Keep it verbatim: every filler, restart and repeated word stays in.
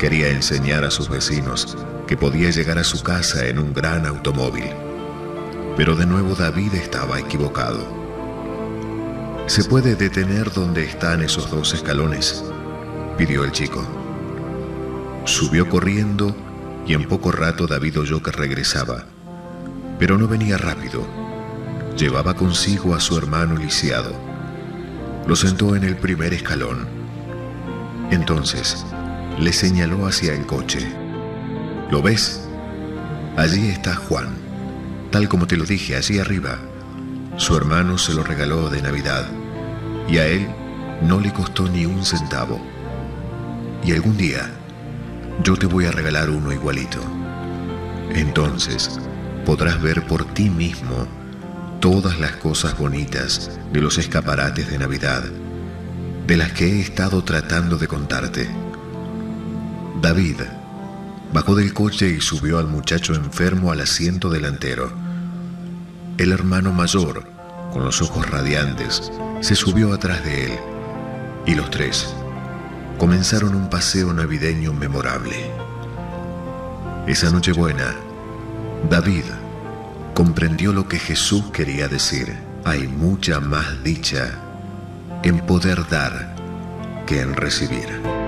Quería enseñar a sus vecinos que podía llegar a su casa en un gran automóvil. Pero de nuevo David estaba equivocado. ¿Se puede detener donde están esos dos escalones?, pidió el chico. Subió corriendo y en poco rato David oyó que regresaba, pero no venía rápido. Llevaba consigo a su hermano lisiado. Lo sentó en el primer escalón. Entonces le señaló hacia el coche. ¿Lo ves? Allí está Juan, tal como te lo dije, allí arriba. Su hermano se lo regaló de Navidad y a él no le costó ni un centavo. Y algún día yo te voy a regalar uno igualito. Entonces podrás ver por ti mismo todas las cosas bonitas de los escaparates de Navidad, de las que he estado tratando de contarte. David bajó del coche y subió al muchacho enfermo al asiento delantero. El hermano mayor, con los ojos radiantes, se subió atrás de él, y los tres comenzaron un paseo navideño memorable. Esa Nochebuena, David comprendió lo que Jesús quería decir. Hay mucha más dicha en poder dar que en recibir.